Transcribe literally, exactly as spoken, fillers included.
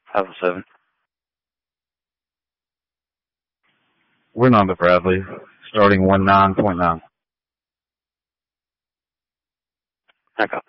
five oh seven. Wind on the Bradley, starting one nine point nine. Echo.